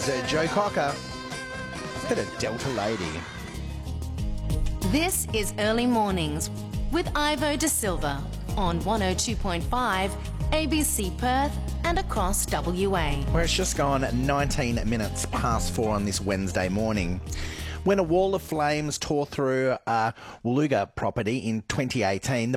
is Joe Cocker. Bit of Delta Lady. This is Early Mornings with Ivo De Silva on 102.5 ABC Perth and across WA. Where it's just gone 19 minutes past 4 on this Wednesday morning. When a wall of flames tore through a Woollooga property in 2018, the